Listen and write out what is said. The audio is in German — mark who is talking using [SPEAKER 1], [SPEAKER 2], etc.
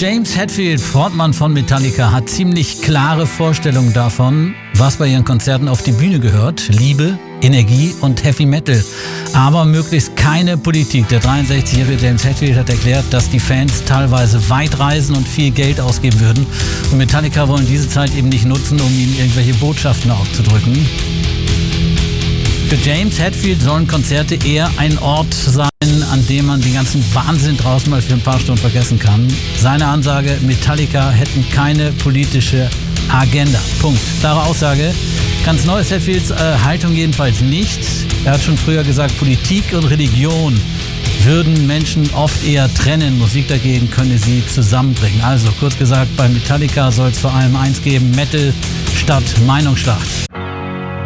[SPEAKER 1] James Hetfield, Frontmann von Metallica, hat ziemlich klare Vorstellungen davon, was bei ihren Konzerten auf die Bühne gehört. Liebe, Energie und Heavy Metal. Aber möglichst keine Politik. Der 63-jährige James Hetfield hat erklärt, dass die Fans teilweise weit reisen und viel Geld ausgeben würden. Und Metallica wollen diese Zeit eben nicht nutzen, um ihnen irgendwelche Botschaften aufzudrücken. Für James Hetfield sollen Konzerte eher ein Ort sein, an dem man den ganzen Wahnsinn draußen mal für ein paar Stunden vergessen kann. Seine Ansage, Metallica hätten keine politische Agenda. Punkt. Klare Aussage. Ganz neu ist Hetfields Haltung jedenfalls nicht. Er hat schon früher gesagt, Politik und Religion würden Menschen oft eher trennen. Musik dagegen könne sie zusammenbringen. Also kurz gesagt, bei Metallica soll es vor allem eins geben, Metal statt Meinungsschlacht.